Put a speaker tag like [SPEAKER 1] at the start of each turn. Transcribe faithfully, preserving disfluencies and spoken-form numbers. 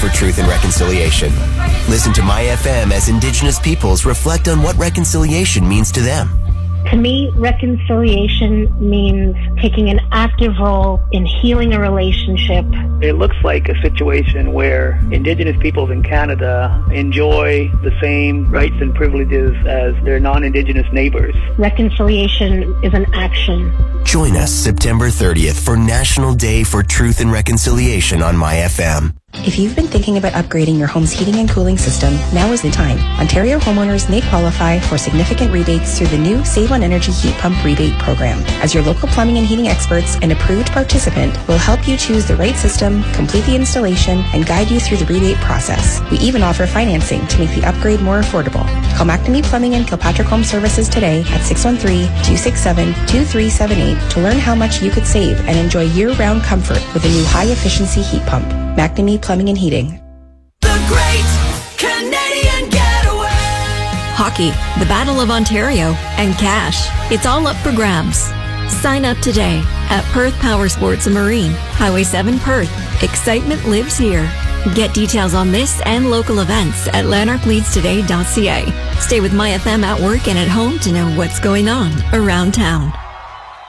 [SPEAKER 1] for Truth and Reconciliation. Listen to My F M as Indigenous peoples reflect on what reconciliation means to them.
[SPEAKER 2] To me, reconciliation means taking an active role in healing a relationship.
[SPEAKER 3] It looks like a situation where Indigenous peoples in Canada enjoy the same rights and privileges as their non-Indigenous neighbors.
[SPEAKER 2] Reconciliation is an action.
[SPEAKER 1] Join us September thirtieth for National Day for Truth and Reconciliation on My F M.
[SPEAKER 4] If you've been thinking about upgrading your home's heating and cooling system, now is the time. Ontario homeowners may qualify for significant rebates through the new Save on Energy Heat Pump Rebate Program. As your local plumbing and heating experts and approved participant, will help you choose the right system, complete the installation, and guide you through the rebate process. We even offer financing to make the upgrade more affordable. Call McNamee Plumbing and Kilpatrick Home Services today at six one three, two six seven, two three seven eight to learn how much you could save and enjoy year-round comfort with a new high-efficiency heat pump. McNamee Plumbing and Heating.
[SPEAKER 5] The Great Canadian Getaway. Hockey, the Battle of Ontario, and cash. It's all up for grabs. Sign up today at Perth Power Sports and Marine, Highway seven Perth. Excitement lives here. Get details on this and local events at lanark leads today dot c a. Stay with My F M at work and at home to know what's going on around town.